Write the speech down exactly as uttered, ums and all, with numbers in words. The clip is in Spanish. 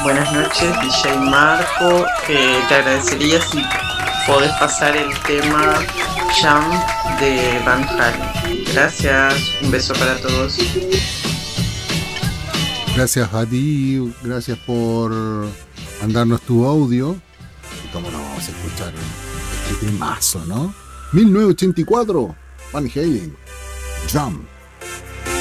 Buenas noches, D J Marco. Eh, te agradecería si podés pasar el tema Jam de Van Halen. Gracias, un beso para todos. Gracias a ti, gracias por mandarnos tu audio. Y cómo no vamos a escuchar este temazo, ¿no? mil novecientos ochenta y cuatro, Van Halen, Jam.